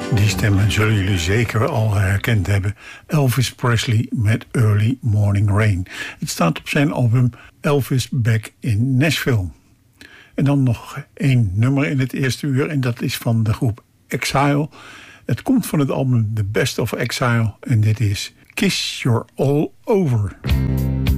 Die stemmen zullen jullie zeker al herkend hebben. Elvis Presley met Early Morning Rain. Het staat op zijn album Elvis Back in Nashville. En dan nog één nummer in het eerste uur en dat is van de groep Exile. Het komt van het album The Best of Exile en dit is Kiss You're All Over.